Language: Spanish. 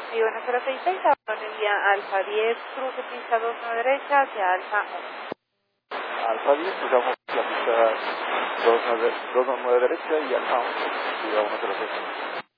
Y bueno, 066, ahora envía Alfa 10, cruce pista 2 a la derecha hacia Alfa 1. Alfa 10, cruzamos la pista 2 a la derecha y Alfa 1, ciudad 106.